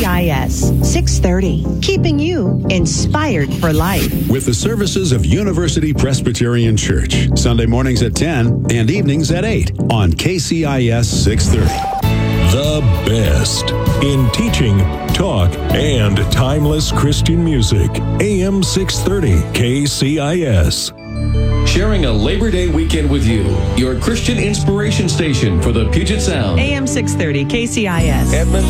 KCIS 630, keeping you inspired for life. With the services of University Presbyterian Church, Sunday mornings at 10 and evenings at 8 on KCIS 630. The best in teaching, talk, and timeless Christian music. AM 630 KCIS. Sharing a Labor Day weekend with you. Your Christian inspiration station for the Puget Sound. AM 630 KCIS. Edmonds